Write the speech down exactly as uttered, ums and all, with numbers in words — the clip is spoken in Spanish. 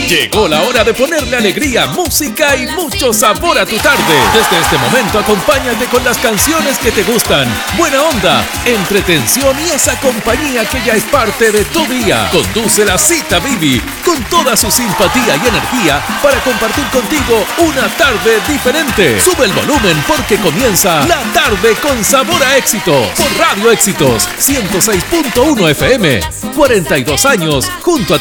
Llegó la hora de ponerle alegría, música y mucho sabor a tu tarde. Desde este momento acompáñate con las canciones que te gustan, buena onda, entretención y esa compañía que ya es parte de tu día. Conduce la cita Vivi con toda su simpatía y energía para compartir contigo una tarde diferente. Sube el volumen porque comienza La Tarde con Sabor a Éxitos por Radio Éxitos ciento seis punto uno F M. cuarenta y dos años junto a